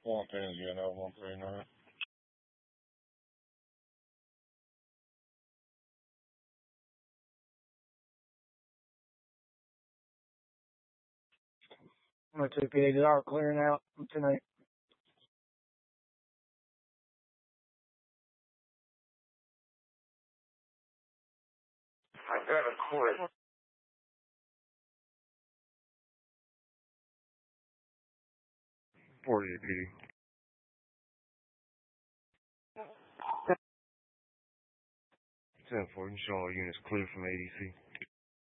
One pins, 139. 102 P80 clearing out tonight. I got a quit. 48 PD. 10-4, you can show all units clear from ADC.